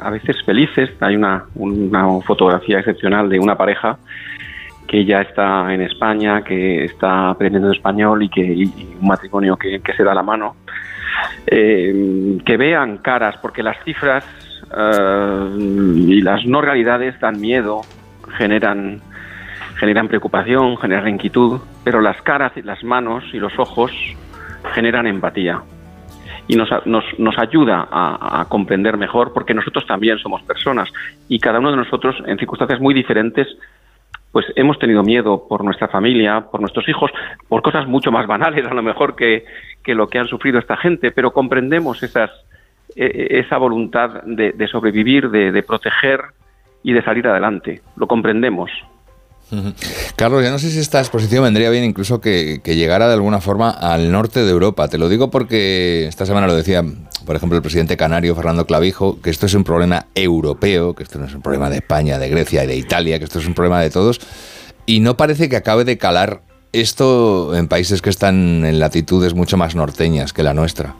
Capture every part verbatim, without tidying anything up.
a veces felices. Hay una, una fotografía excepcional de una pareja que ya está en España, que está aprendiendo español y que y un matrimonio que, que se da la mano. Eh, que vean caras, porque las cifras uh, y las no realidades dan miedo, generan, generan preocupación, generan inquietud, pero las caras y las manos y los ojos generan empatía y nos, nos, nos ayuda a, a comprender mejor, porque nosotros también somos personas y cada uno de nosotros en circunstancias muy diferentes pues hemos tenido miedo por nuestra familia, por nuestros hijos, por cosas mucho más banales a lo mejor que, que lo que han sufrido esta gente, pero comprendemos esas, eh, esa voluntad de, de sobrevivir, de, de proteger y de salir adelante. Lo comprendemos. Carlos, ya no sé si esta exposición vendría bien incluso que, que llegara de alguna forma al norte de Europa. Te lo digo porque esta semana lo decía, por ejemplo, el presidente canario, Fernando Clavijo, que esto es un problema europeo, que esto no es un problema de España, de Grecia y de Italia, que esto es un problema de todos, y no parece que acabe de calar esto en países que están en latitudes mucho más norteñas que la nuestra.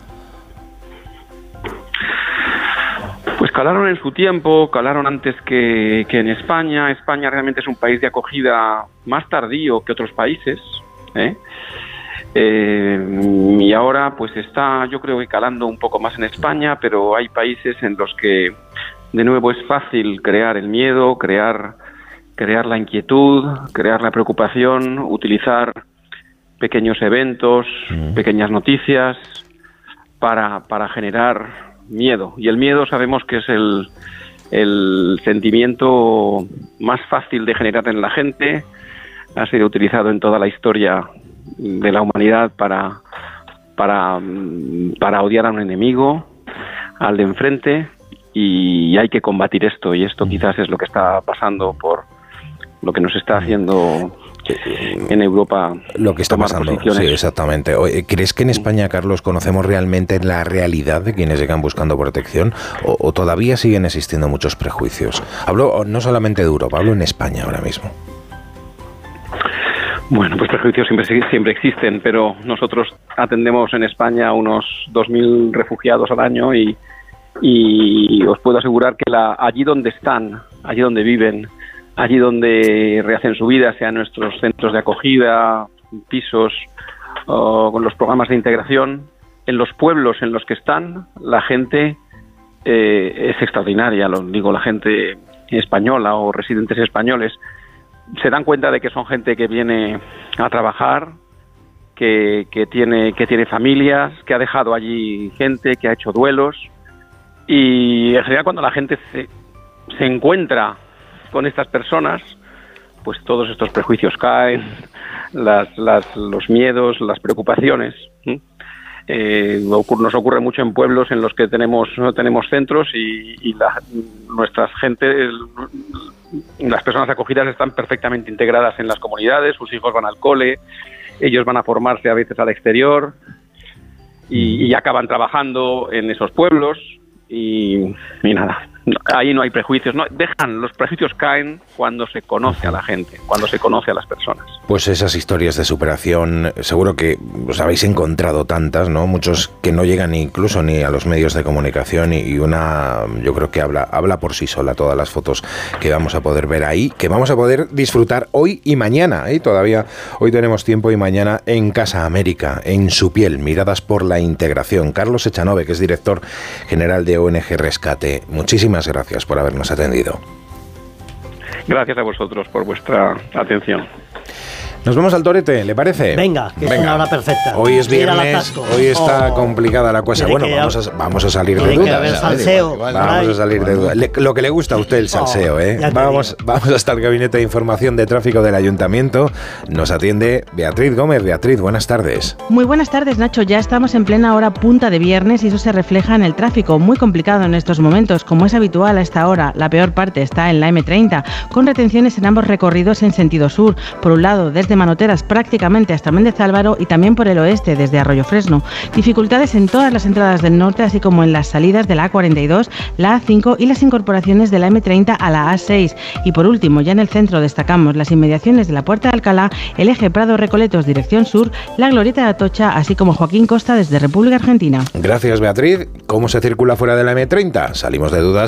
Pues calaron en su tiempo, calaron antes que, que en España. España realmente es un país de acogida más tardío que otros países, ¿eh? Eh, y ahora pues está, yo creo que calando un poco más en España, pero hay países en los que de nuevo es fácil crear el miedo, crear, crear la inquietud, crear la preocupación, utilizar pequeños eventos, mm. pequeñas noticias para, para generar miedo. Y el miedo sabemos que es el, el sentimiento más fácil de generar en la gente. Ha sido utilizado en toda la historia de la humanidad para, para, para odiar a un enemigo, al de enfrente, y hay que combatir esto. Y esto quizás es lo que está pasando por lo que nos está haciendo en Europa, lo que está pasando. Sí, exactamente. ¿Crees que en España, Carlos, conocemos realmente la realidad de quienes llegan buscando protección o, o todavía siguen existiendo muchos prejuicios? Hablo no solamente de Europa, hablo en España ahora mismo. Bueno, pues prejuicios siempre, siempre existen, pero nosotros atendemos en España a unos dos mil refugiados al año y, y os puedo asegurar que la, allí donde están, allí donde viven, allí donde rehacen su vida, sean nuestros centros de acogida, pisos, o con los programas de integración, en los pueblos en los que están, la gente eh, es extraordinaria, lo digo, la gente española o residentes españoles, se dan cuenta de que son gente que viene a trabajar, que, que tiene, que tiene familias, que ha dejado allí gente, que ha hecho duelos, y en general cuando la gente se, se encuentra con estas personas, pues todos estos prejuicios caen, las, las, los miedos, las preocupaciones. ¿sí? Eh, nos ocurre mucho en pueblos en los que tenemos no tenemos centros y, y la, nuestras gentes, las personas acogidas están perfectamente integradas en las comunidades, sus hijos van al cole, ellos van a formarse a veces al exterior y, y acaban trabajando en esos pueblos y, y nada. Ahí no hay prejuicios, no dejan, los prejuicios caen cuando se conoce a la gente, cuando se conoce a las personas. Pues esas historias de superación, seguro que os habéis encontrado tantas, ¿no? Muchos que no llegan incluso ni a los medios de comunicación y una, yo creo que habla, habla por sí sola todas las fotos que vamos a poder ver ahí, que vamos a poder disfrutar hoy y mañana, ¿eh? Todavía hoy tenemos tiempo y mañana en Casa América, en Su piel, miradas por la integración. Carlos Echanove, que es director general de O N G Rescate, muchísimas Muchísimas gracias por habernos atendido. Gracias a vosotros por vuestra atención. Nos vemos al torete, ¿le parece? Venga, que Venga. Es una hora perfecta. Hoy es viernes, hoy está oh. complicada la cosa. Bueno, vamos a, vamos a salir de dudas. Que salseo. Vamos a salir de dudas. Lo que le gusta a usted el salseo, ¿eh? Oh, vamos, vamos hasta el Gabinete de Información de Tráfico del Ayuntamiento. Nos atiende Beatriz Gómez. Beatriz, buenas tardes. Muy buenas tardes, Nacho. Ya estamos en plena hora punta de viernes y eso se refleja en el tráfico, muy complicado en estos momentos. Como es habitual a esta hora, la peor parte está en la eme treinta, con retenciones en ambos recorridos en sentido sur. Por un lado, desde Manoteras prácticamente hasta Méndez Álvaro y también por el oeste desde Arroyo Fresno. Dificultades en todas las entradas del norte, así como en las salidas de la A cuarenta y dos, la A cinco y las incorporaciones de la eme treinta a la A seis. Y por último, ya en el centro destacamos las inmediaciones de la Puerta de Alcalá, el eje Prado-Recoletos dirección sur, la Glorieta de Atocha, así como Joaquín Costa desde República Argentina. Gracias, Beatriz. ¿Cómo se circula fuera de la eme treinta? Salimos de dudas